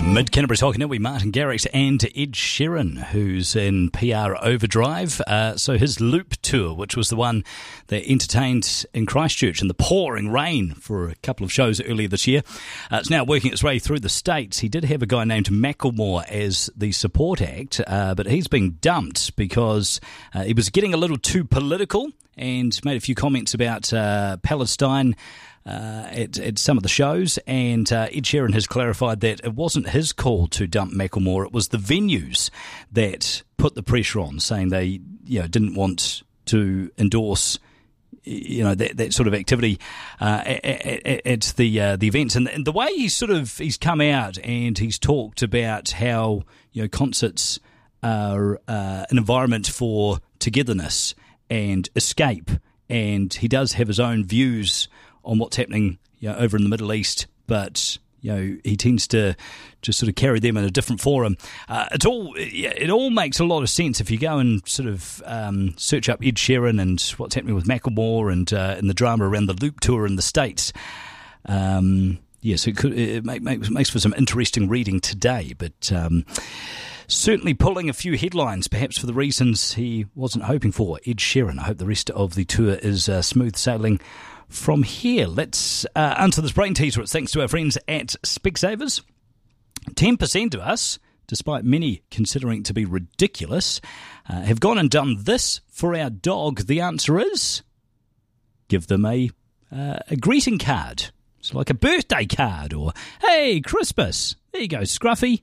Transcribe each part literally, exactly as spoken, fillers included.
Mid-Canterbury talking now, we Martin Garrix and Ed Sheeran, who's in P R overdrive. Uh, so his Loop tour, which was the one that entertained in Christchurch in the pouring rain for a couple of shows earlier this year, uh, it's now working its way through the States. He did have a guy named Macklemore as the support act, uh, but he's been dumped because uh, he was getting a little too political and made a few comments about uh, Palestine Uh, at, at some of the shows, and uh, Ed Sheeran has clarified that it wasn't his call to dump Macklemore, it was the venues that put the pressure on, saying they you know didn't want to endorse you know that, that sort of activity uh, at, at, at the uh, the events. And, and the way he's sort of he's come out and he's talked about how you know concerts are uh, an environment for togetherness and escape, and he does have his own views on what's happening you know, over in the Middle East, but you know he tends to just sort of carry them in a different forum. Uh, it's all it all makes a lot of sense if you go and sort of um, search up Ed Sheeran and what's happening with Macklemore and uh, and the drama around the Loop tour in the States. Um, yes, it could it make, make, makes for some interesting reading today, but. Um, Certainly pulling a few headlines, perhaps for the reasons he wasn't hoping for. Ed Sheeran. I hope the rest of the tour is uh, smooth sailing from here. Let's uh, answer this brain teaser. It's thanks to our friends at Specsavers. ten percent of us, despite many considering it to be ridiculous, uh, have gone and done this for our dog. The answer is give them a, uh, a greeting card. It's like a birthday card or, hey, Christmas. There you go, Scruffy.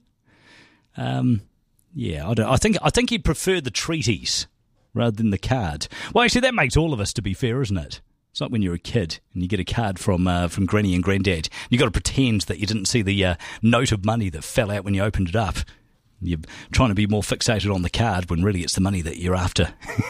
Um... Yeah, I, don't, I think I think he'd prefer the treaties rather than the card. Well, actually, that makes all of us, to be fair, isn't it? It's like when you're a kid and you get a card from uh, from Granny and Granddad. You've got to pretend that you didn't see the uh, note of money that fell out when you opened it up. You're trying to be more fixated on the card when really it's the money that you're after.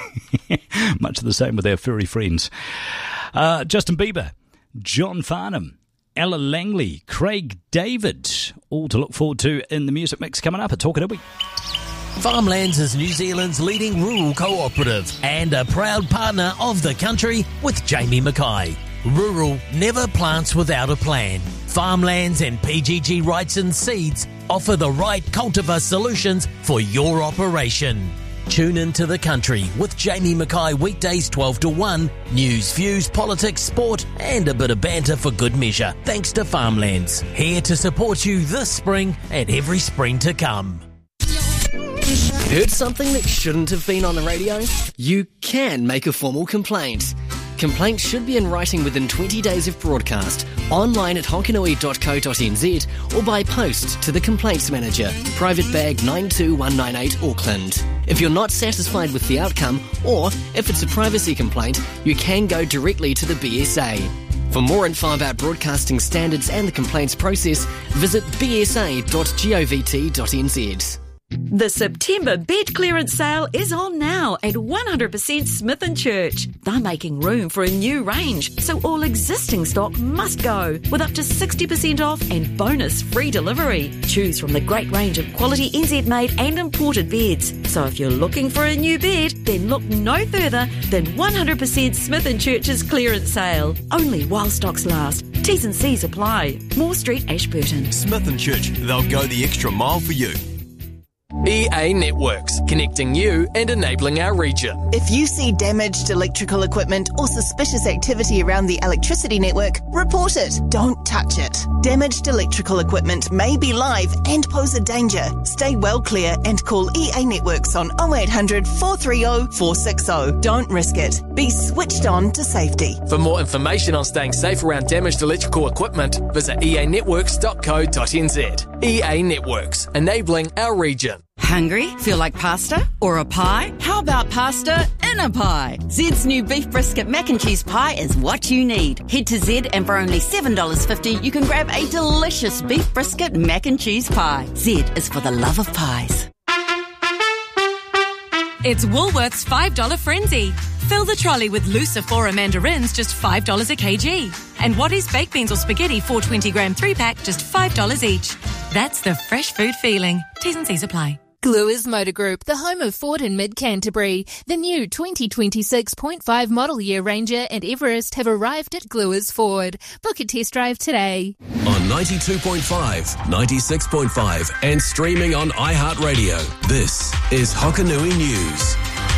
Much the same with our furry friends. Uh, Justin Bieber, John Farnham, Ella Langley, Craig David, all to look forward to in the music mix coming up at Talkanabi. Farmlands is New Zealand's leading rural cooperative and a proud partner of the country with Jamie Mackay. Rural never plants without a plan. Farmlands and P G G Rights and Seeds offer the right cultivar solutions for your operation. Tune into the country with Jamie Mackay weekdays twelve to one. News, views, politics, sport and a bit of banter for good measure. Thanks to Farmlands. Here to support you this spring and every spring to come. Heard something that shouldn't have been on the radio? You can make a formal complaint. Complaints should be in writing within twenty days of broadcast, online at honkanui dot co dot n z or by post to the Complaints Manager, Private Bag nine two one nine eight Auckland. If you're not satisfied with the outcome, or if it's a privacy complaint, you can go directly to the B S A. For more info about broadcasting standards and the complaints process, visit b s a dot govt dot n z. The September bed clearance sale is on now at one hundred percent Smith and Church. They're making room for a new range, so all existing stock must go, with up to sixty percent off and bonus free delivery. Choose from the great range of quality N Z-made and imported beds. So if you're looking for a new bed, then look no further than one hundred percent Smith and Church's clearance sale. Only while stocks last. T's and C's apply. Moore Street, Ashburton. Smith and Church, they'll go the extra mile for you. E A Networks, connecting you and enabling our region. If you see damaged electrical equipment or suspicious activity around the electricity network, report it. Don't touch it. Damaged electrical equipment may be live and pose a danger. Stay well clear and call E A Networks on oh eight hundred, four three oh, four six oh. Don't risk it. Be switched on to safety. For more information on staying safe around damaged electrical equipment, visit e a networks dot co dot n z. E A Networks, enabling our region. Hungry? Feel like pasta? Or a pie? How about pasta in a pie? Zed's new beef brisket mac and cheese pie is what you need. Head to Zed and for only seven dollars fifty you can grab a delicious beef brisket mac and cheese pie. Zed is for the love of pies. It's Woolworths five dollar Frenzy. Fill the trolley with Lucifora mandarins, just five dollars a kg. And Waddy's baked beans or spaghetti, four twenty gram three pack, just five dollars each. That's the fresh food feeling. T's and C's apply. Gluers Motor Group, the home of Ford in Mid-Canterbury. The new twenty twenty-six point five model year Ranger and Everest have arrived at Gluers Ford. Book a test drive today. On ninety-two point five, ninety-six point five and streaming on iHeartRadio. This is Hokanui News.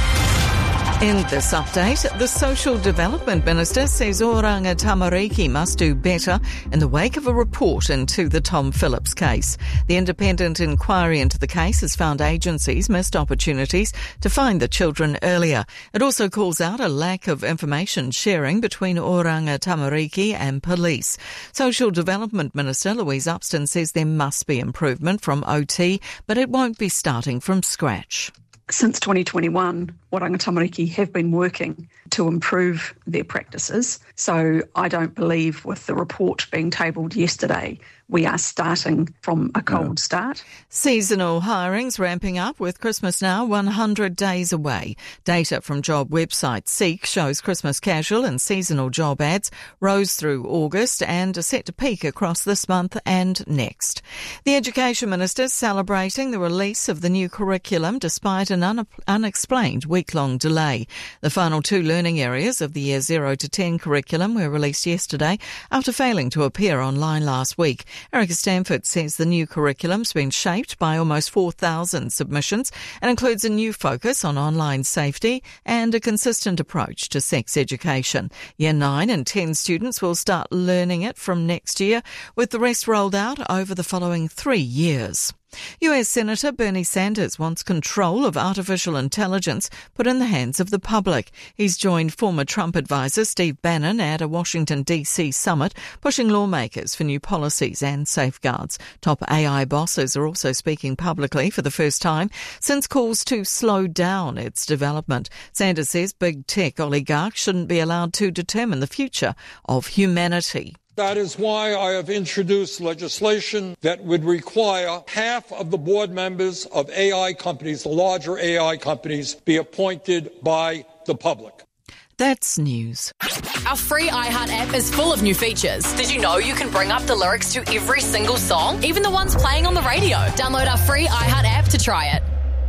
In this update, the Social Development Minister says Oranga Tamariki must do better in the wake of a report into the Tom Phillips case. The independent inquiry into the case has found agencies missed opportunities to find the children earlier. It also calls out a lack of information sharing between Oranga Tamariki and police. Social Development Minister Louise Upston says there must be improvement from O T, but it won't be starting from scratch. Since twenty twenty-one, Oranga Tamariki have been working to improve their practices. So I don't believe with the report being tabled yesterday, we are starting from a cold start. Seasonal hirings ramping up with Christmas now one hundred days away. Data from job website Seek shows Christmas casual and seasonal job ads rose through August and are set to peak across this month and next. The Education Minister celebrating the release of the new curriculum despite an un- unexplained week-long delay. The final two learning areas of the year zero to ten curriculum were released yesterday after failing to appear online last week. Erica Stanford says the new curriculum's been shaped by almost four thousand submissions and includes a new focus on online safety and a consistent approach to sex education. Year nine and ten students will start learning it from next year, with the rest rolled out over the following three years. U S Senator Bernie Sanders wants control of artificial intelligence put in the hands of the public. He's joined former Trump advisor Steve Bannon at a Washington D C summit, pushing lawmakers for new policies and safeguards. Top A I bosses are also speaking publicly for the first time since calls to slow down its development. Sanders says big tech oligarchs shouldn't be allowed to determine the future of humanity. That is why I have introduced legislation that would require half of the board members of A I companies, the larger A I companies, be appointed by the public. That's news. Our free iHeart app is full of new features. Did you know you can bring up the lyrics to every single song, even the ones playing on the radio? Download our free iHeart app to try it.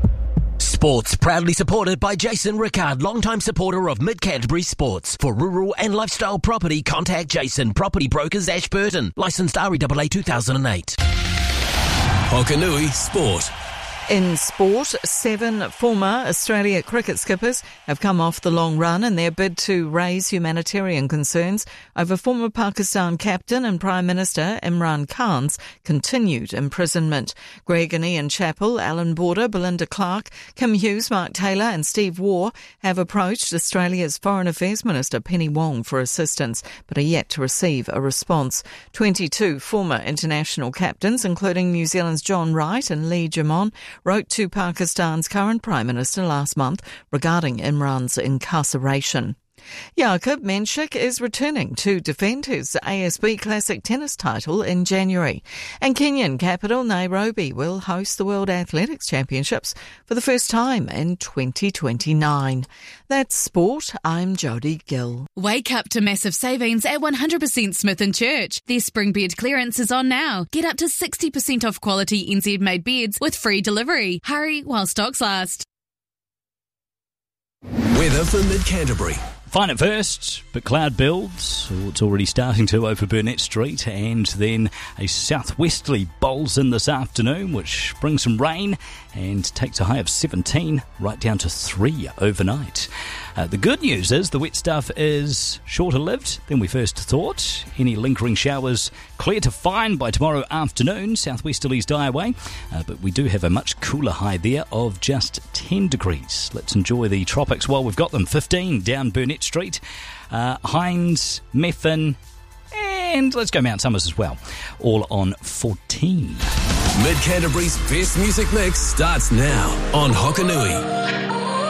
Sports, proudly supported by Jason Rickard, longtime supporter of Mid-Canterbury Sports. For rural and lifestyle property, contact Jason, Property Brokers, Ashburton. Licensed R E A A two thousand eight. Hokanui Sport. In sport, seven former Australia cricket skippers have come off the long run in their bid to raise humanitarian concerns over former Pakistan captain and Prime Minister Imran Khan's continued imprisonment. Greg and Ian Chappell, Alan Border, Belinda Clark, Kim Hughes, Mark Taylor and Steve Waugh have approached Australia's Foreign Affairs Minister Penny Wong for assistance, but are yet to receive a response. twenty-two former international captains, including New Zealand's John Wright and Lee Jimon, wrote to Pakistan's current Prime Minister last month regarding Imran's incarceration. Jakub Menchik is returning to defend his A S B Classic tennis title in January. And Kenyan capital Nairobi will host the World Athletics Championships for the first time in twenty twenty-nine. That's sport. I'm Jodie Gill. Wake up to massive savings at one hundred percent Smith and Church. Their spring bed clearance is on now. Get up to sixty percent off quality N Z-made beds with free delivery. Hurry while stocks last. Weather for Mid-Canterbury. Fine at first, but cloud builds. Oh, it's already starting to over Burnett Street, and then a southwesterly bowls in this afternoon, which brings some rain and takes a high of seventeen right down to three overnight. Uh, the good news is the wet stuff is shorter lived than we first thought. Any lingering showers clear to fine by tomorrow afternoon. Southwesterlies die away, uh, but we do have a much cooler high there of just ten degrees. Let's enjoy the tropics while we've got them. fifteen down Burnett Street, uh, Hines, Methven, and let's go Mount Somers as well, all on fourteen. Mid-Canterbury's best music mix starts now on Hokanui.